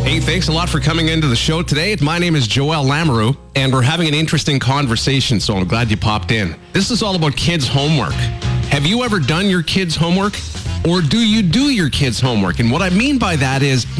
Hey, thanks a lot for coming into the show today. My name is Joel Lamoureux, and we're having an interesting conversation, so I'm glad you popped in. This is all about kids' homework. Have you ever done your kids' homework? Or do you do your kids' homework? And what I mean by that is